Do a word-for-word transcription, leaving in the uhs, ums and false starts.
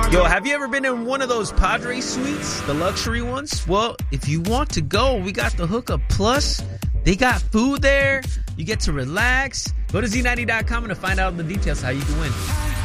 Yo, have you ever been in one of those Padre suites, the luxury ones? Well, if you want to go, we got the Hookup Plus. They got food there. You get to relax. Go to Z ninety dot com and to find out the details how you can win.